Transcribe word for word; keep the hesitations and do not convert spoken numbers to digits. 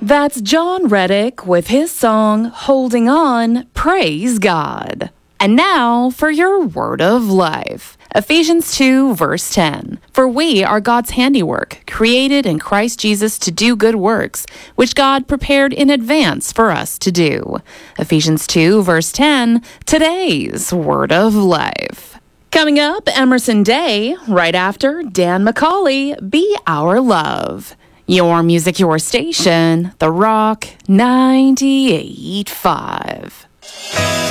That's John Reddick with his song, Holding On, Praise God. And now for your word of life. Ephesians two, verse ten. For we are God's handiwork, created in Christ Jesus to do good works, which God prepared in advance for us to do. Ephesians two, verse ten, today's word of life. Coming up, Emerson Day, right after Dan McCauley, Be Our Love. Your music, your station, The Rock ninety-eight point five.